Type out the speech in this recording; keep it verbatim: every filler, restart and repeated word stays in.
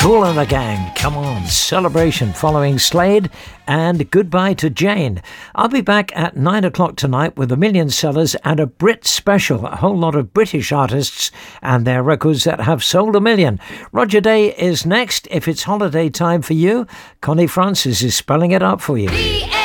Kool and the Gang, come on, Celebration following Slade, and Goodbye to Jane. I'll be back at nine o'clock tonight with a million sellers and a Brit special, a whole lot of British artists and their records that have sold a million. Roger Day is next. If it's holiday time for you, Connie Francis is spelling it out for you.